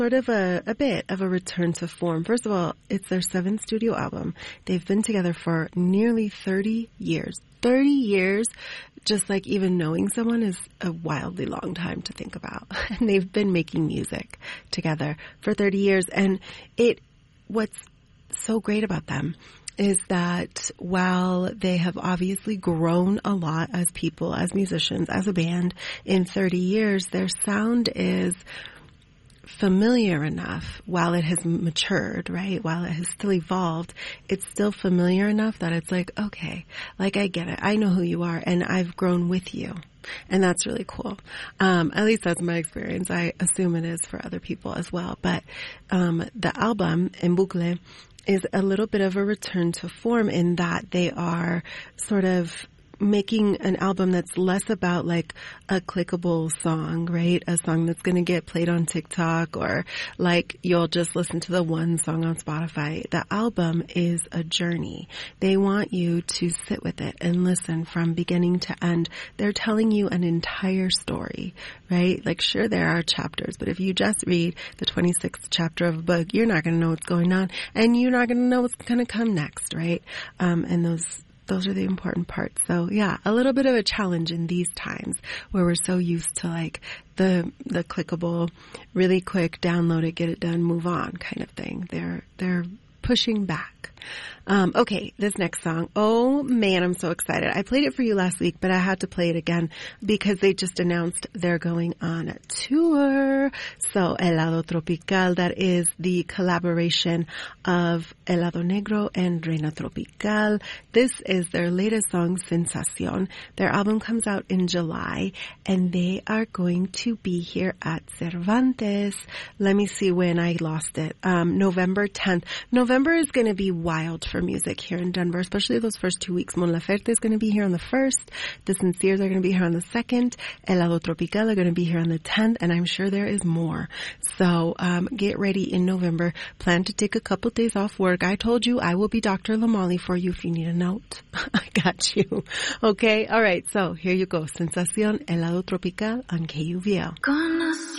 sort of a bit of a return to form. First of all, it's their 7th studio album. They've been together for nearly 30 years. 30 years, just like even knowing someone is a wildly long time to think about. And they've been making music together for 30 years. And what's so great about them is that while they have obviously grown a lot as people, as musicians, as a band in 30 years, their sound is familiar enough while it has matured, right? While it has still evolved, it's still familiar enough that it's like, okay, like I get it. I know who you are and I've grown with you. And that's really cool. At least that's my experience. I assume it is for other people as well. But the album, En Bucle, is a little bit of a return to form in that they are sort of making an album that's less about like a clickable song, right? A song that's going to get played on TikTok or like you'll just listen to the one song on Spotify. The album is a journey. They want you to sit with it and listen from beginning to end. They're telling you an entire story, right? Like sure, there are chapters, but if you just read the 26th chapter of a book, you're not going to know what's going on and you're not going to know what's going to come next, right? And those are the important parts. So yeah, a little bit of a challenge in these times where we're so used to like the clickable, really quick, download it, get it done, move on kind of thing. They're pushing back. Okay, this next song. Oh man, I'm so excited. I played it for you last week, but I had to play it again because they just announced they're going on a tour. So Helado Tropical, that is the collaboration of Helado Negro and Reina Tropical. This is their latest song, Sensación. Their album comes out in July and they are going to be here at Cervantes. Let me see when I lost it. November 10th. November is going to be wild for music here in Denver, especially those first 2 weeks. Mon Laferte is going to be here on the 1st. The Sinceres are going to be here on the 2nd. Helado Tropical are going to be here on the 10th, and I'm sure there is more. So get ready in November. Plan to take a couple days off work. I told you I will be Dr. Lamali for you if you need a note. I got you. Okay? All right. So here you go. Sensación, Helado Tropical on KUVL.